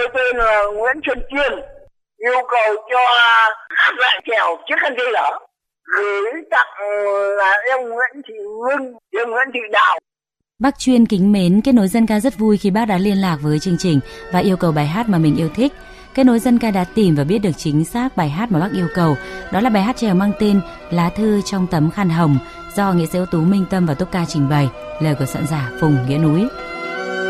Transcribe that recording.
tên là Nguyễn Xuân Kiên, yêu cầu cho hát lại chèo Chiếc khăn giấy lở, gửi tặng là em Nguyễn Thị Ngưng, em Nguyễn Thị Đào. Bác Chuyên kính mến, Kết nối dân ca rất vui khi bác đã liên lạc với chương trình và yêu cầu bài hát mà mình yêu thích. Kết nối dân ca đã tìm và biết được chính xác bài hát mà bác yêu cầu. Đó là bài hát chèo mang tên Lá thư trong tấm khăn hồng do nghệ sĩ ưu tú Minh Tâm và Tốp Ca trình bày, lời của soạn giả Phùng Nghĩa Núi.